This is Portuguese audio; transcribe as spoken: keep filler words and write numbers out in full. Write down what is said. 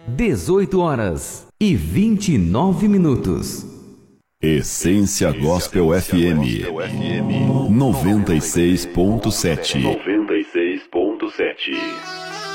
dezoito horas e vinte e nove minutos. Essência Gospel F M noventa e seis ponto sete. noventa e seis ponto sete.